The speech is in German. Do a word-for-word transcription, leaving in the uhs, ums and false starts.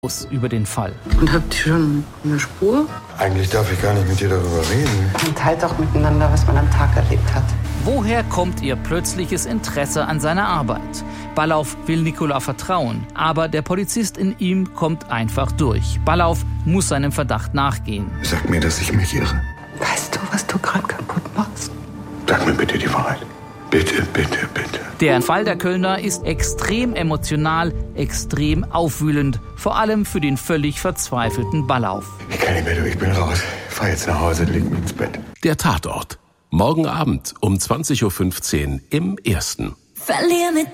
über den Fall. Und habt ihr schon eine Spur? Eigentlich darf ich gar nicht mit dir darüber reden. Man teilt doch miteinander, was man am Tag erlebt hat. Woher kommt ihr plötzliches Interesse an seiner Arbeit? Ballauf will Nikola vertrauen, aber der Polizist in ihm kommt einfach durch. Ballauf muss seinem Verdacht nachgehen. Sag mir, dass ich mich irre. Weißt du, was du gerade kaputt machst? Sag mir bitte die Wahrheit. Bitte, bitte, bitte. Der Fall der Kölner ist extrem emotional, extrem aufwühlend, vor allem für den völlig verzweifelten Ballauf. Ich kann nicht mehr, du, ich bin raus. Fahr jetzt nach Hause, leg mich ins Bett. Der Tatort. Morgen Abend um zwanzig Uhr fünfzehn im Ersten. Verlier mit